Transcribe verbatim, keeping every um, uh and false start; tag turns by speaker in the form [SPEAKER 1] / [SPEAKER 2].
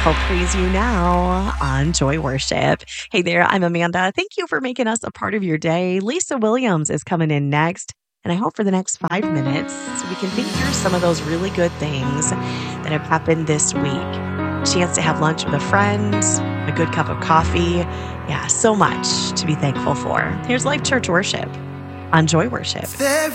[SPEAKER 1] I'll praise you now on Joy Worship. Hey there, I'm Amanda. Thank you for making us a part of your day. Lisa Williams is coming in next. And I hope for the next five minutes, we can think through some of those really good things that have happened this week. Chance to have lunch with a friend, a good cup of coffee. Yeah, so much to be thankful for. Here's Life Church Worship on Joy Worship.
[SPEAKER 2] There